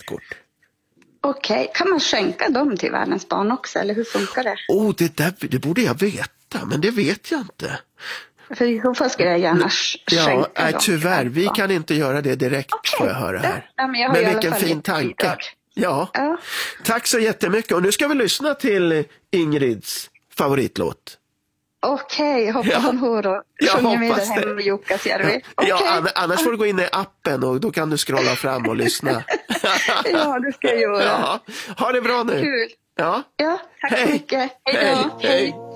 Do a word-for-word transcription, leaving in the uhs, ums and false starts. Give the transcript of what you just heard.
presentkort. Okej, okay. Kan man skänka dem till världens barn också, eller hur funkar det? Oh, det, där, det borde jag veta, men det vet jag inte. För i så fall skulle jag gärna skänka ja, nej, dem. Tyvärr, vi kan inte göra det direkt, okay. Får jag höra här. Ja, men jag har men i alla vilken fall fin tanke. Bidrag. Ja. ja, tack så jättemycket. Och nu ska vi lyssna till Ingrids favoritlåt. Okej, okay, hoppas hon hör och sjunger med det hem med Jukkasjärvi. Okay. Ja, annars får du gå in i appen och då kan du scrolla fram och lyssna. Ja, det ska jag göra. Ja. Ha det bra nu. Kul. Ja, ja tack hej. så mycket. Hej då. Hej. Hej.